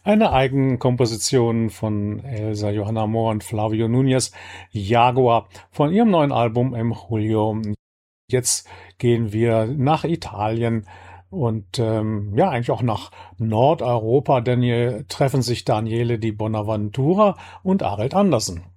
Eine Eigenkomposition von Elsa Johanna Mohr und Flavio Núñez, Jaguar, von ihrem neuen Album im Julio. Jetzt gehen wir nach Italien und ja, eigentlich auch nach Nordeuropa, denn hier treffen sich Daniele Di Bonaventura und Arild Andersen.